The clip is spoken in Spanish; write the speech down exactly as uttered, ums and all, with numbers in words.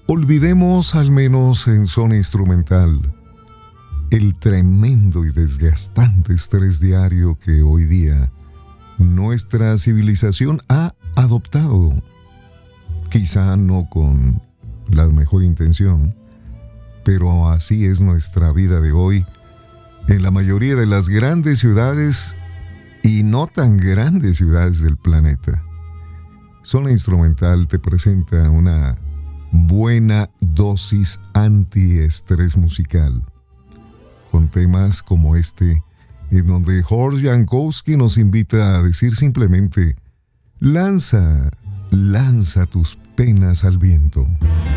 Olvidemos, al menos en zona instrumental, el tremendo y desgastante estrés diario que hoy día nuestra civilización ha adoptado, quizá no con la mejor intención, pero así es nuestra vida de hoy en la mayoría de las grandes ciudades y no tan grandes ciudades del planeta. Zona Instrumental te presenta una buena dosis antiestrés musical, con temas como este, en donde George Jankowski nos invita a decir simplemente: lanza, lanza tus penas al viento.